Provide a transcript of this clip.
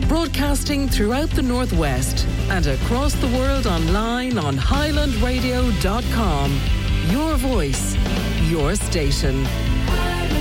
Broadcasting throughout the Northwest and across the world online on highlandradio.com. Your voice, your station.